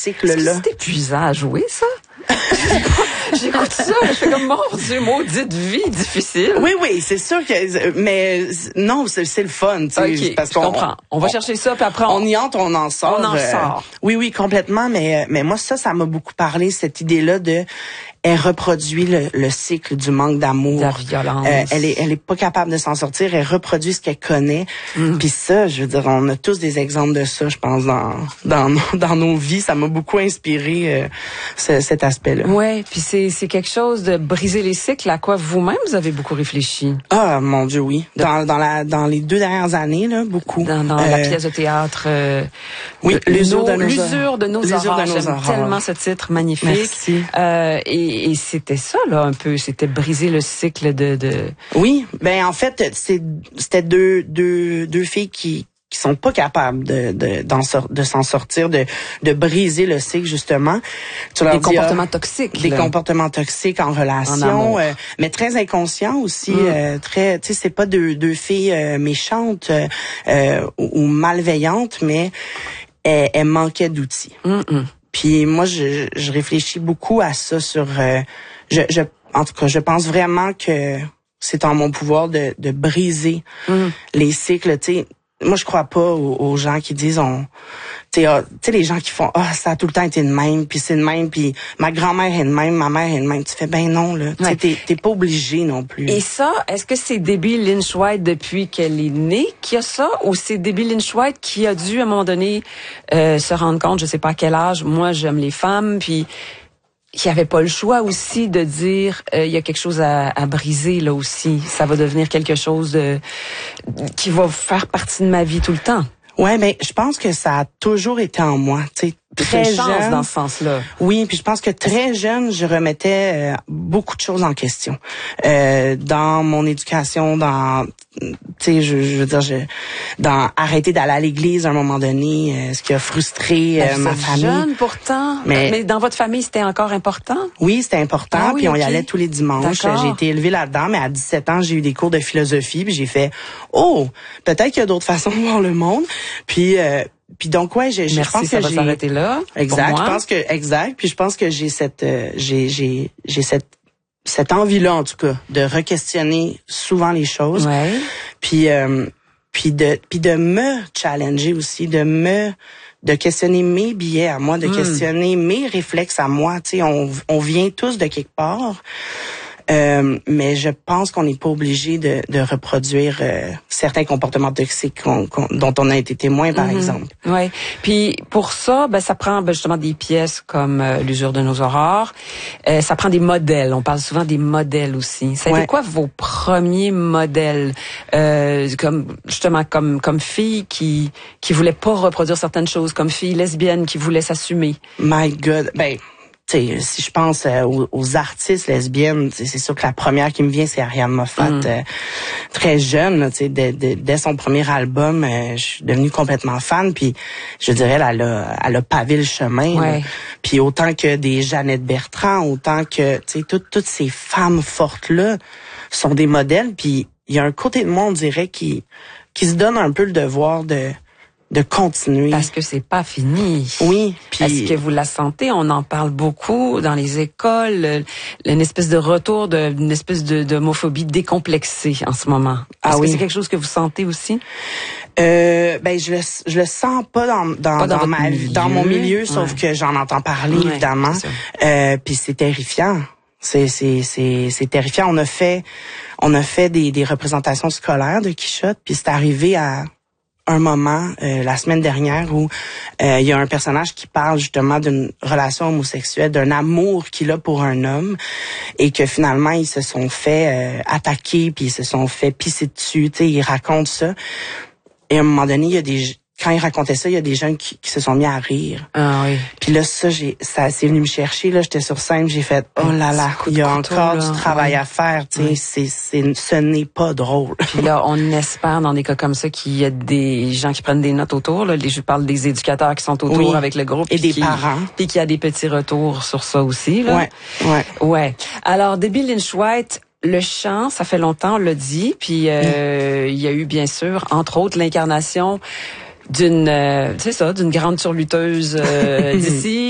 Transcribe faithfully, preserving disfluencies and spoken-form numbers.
cycle-là. C'est épuisant à jouer, ça? J'écoute ça, je fais comme, mon Dieu, maudite vie difficile. Oui, oui, c'est sûr que, mais non, c'est, c'est le fun, tu sais. Okay, parce qu'on, je comprends. On va on, chercher ça, puis après, on, on y entre, on en sort. On en euh, sort. Oui, oui, complètement, mais, mais moi, ça, ça m'a beaucoup parlé, cette idée-là de, elle reproduit le, le cycle du manque d'amour. De la violence. Euh, elle est, elle est pas capable de s'en sortir. Elle reproduit ce qu'elle connaît. Mm. Puis ça, je veux dire, on a tous des exemples de ça, je pense, dans dans dans nos vies. Ça m'a beaucoup inspiré euh, ce, cet aspect-là. Ouais. Puis c'est c'est quelque chose de briser les cycles à quoi vous-même vous avez beaucoup réfléchi. Ah mon Dieu, oui. Dans dans la dans les deux dernières années là, beaucoup. Dans, dans euh, la pièce de théâtre. Euh, oui, l'usure de nos l'usure de nos l'usure aurores. De nos J'aime aurores. tellement ce titre magnifique. Merci. Euh, et Et c'était ça, là, un peu. C'était briser le cycle de... de... Oui. Ben, en fait, c'est, c'était deux, deux, deux filles qui, qui sont pas capables de, de, d'en sor- de s'en sortir, de, de briser le cycle, justement. Tu leur des dis, comportements ah, toxiques. Des là. comportements toxiques en relation, en euh, mais très inconscients aussi. Mm. Euh, très, tu sais, c'est pas deux, deux filles euh, méchantes euh, ou, ou malveillantes, mais elles, elles manquaient d'outils. Mm-mm. Puis moi, je, je réfléchis beaucoup à ça sur... Euh, je, je, en tout cas, je pense vraiment que c'est en mon pouvoir de, de briser mm. les cycles. Tu sais, moi, je crois pas aux, aux gens qui disent... on Tu sais, ah, les gens qui font « Ah, ça a tout le temps été de même, puis c'est de même, puis ma grand-mère est de même, ma mère est de même. » Tu fais « Ben non, là. Ouais. Tu sais, t'es pas obligé non plus. » Et ça, est-ce que c'est Debbie Lynch White depuis qu'elle est née qui a ça, ou c'est Debbie Lynch White qui a dû, à un moment donné, euh, se rendre compte, je sais pas à quel âge, moi, j'aime les femmes, puis qui avait pas le choix aussi de dire il euh, y a quelque chose à, à briser là aussi, ça va devenir quelque chose de qui va faire partie de ma vie tout le temps. Ouais, mais je pense que ça a toujours été en moi, tu sais, très une chance jeune dans ce sens-là. Oui, puis je pense que très jeune, je remettais euh, beaucoup de choses en question euh, dans mon éducation, dans tu sais, je, je veux dire, je, dans arrêter d'aller à l'église à un moment donné, euh, ce qui a frustré euh, ma famille. Jeune pourtant, mais, mais dans votre famille c'était encore important. Oui, c'était important, ah, oui, puis on okay. y allait tous les dimanches. D'accord. J'ai été élevée là-dedans, mais à dix-sept ans, j'ai eu des cours de philosophie, puis j'ai fait oh, peut-être qu'il y a d'autres façons de voir le monde, puis euh, Puis donc ouais, j'ai, Merci, je pense ça que va j'ai s'arrêter là. Exact, je pense que exact, puis je pense que j'ai cette euh, j'ai j'ai j'ai cette cette envie-là en tout cas de re-questionner souvent les choses. Ouais. Puis euh, puis de puis de me challenger aussi, de me de questionner mes billets à moi, de mm. questionner mes réflexes à moi, tu sais, on on vient tous de quelque part. Euh, mais je pense qu'on n'est pas obligé de, de reproduire euh, certains comportements toxiques qu'on, qu'on, dont on a été témoin, par mm-hmm. exemple. Ouais. Puis pour ça, ben ça prend ben, justement des pièces comme euh, l'usure de nos aurores. Euh, ça prend des modèles. On parle souvent des modèles aussi. Ça a été quoi vos premiers modèles, euh, comme justement comme comme fille qui qui voulait pas reproduire certaines choses, comme fille lesbienne qui voulait s'assumer. My God, ben. T'sais, si je pense euh, aux, aux artistes lesbiennes, c'est sûr que la première qui me vient, c'est Ariane Moffat. Mm. Euh, très jeune, t'sais, dès, dès, dès son premier album, euh, je suis devenue complètement fan. Puis je dirais, elle a, elle a pavé le chemin. Ouais. Puis autant que des Jeannette Bertrand, autant que t'sais, toutes, toutes ces femmes fortes-là sont des modèles. Puis il y a un côté de moi, on dirait, qui, qui se donne un peu le devoir de... de continuer. Parce que c'est pas fini. Oui. Puis est-ce que vous la sentez? On en parle beaucoup dans les écoles. Une espèce de retour d'une espèce de d'homophobie décomplexée en ce moment. Est-ce ah que oui. c'est quelque chose que vous sentez aussi? Euh, ben je le je le sens pas dans dans pas dans, dans ma milieu. dans mon milieu, sauf ouais. que j'en entends parler ouais, évidemment. Euh, puis c'est terrifiant. C'est c'est c'est c'est terrifiant. On a fait on a fait des des représentations scolaires de Quichotte, puis c'est arrivé à un moment euh, la semaine dernière où euh, il y a un personnage qui parle justement d'une relation homosexuelle, d'un amour qu'il a pour un homme et que finalement ils se sont fait euh, attaquer puis ils se sont fait pisser dessus, tu sais, il raconte ça. Et à un moment donné, il y a des quand il racontait ça, il y a des jeunes qui, qui se sont mis à rire. Ah oui. Puis là, ça, j'ai, ça, c'est venu me chercher. Là, j'étais sur scène, j'ai fait, oh là là, il y a couteau, encore là. du travail ouais. à faire. Tu sais, ouais. c'est, c'est, ce n'est pas drôle. Puis là, on espère dans des cas comme ça qu'il y a des gens qui prennent des notes autour. Là, je parle des éducateurs qui sont autour oui. avec le groupe et des qui, parents. Puis qu'il y a des petits retours sur ça aussi. Là. Ouais, ouais, ouais. Alors, Debbie Lynch White. Le chant, ça fait longtemps, on l'a dit, puis euh, il y a eu bien sûr, entre autres, l'incarnation d'une, euh, c'est ça, d'une grande surluteuse euh, d'ici.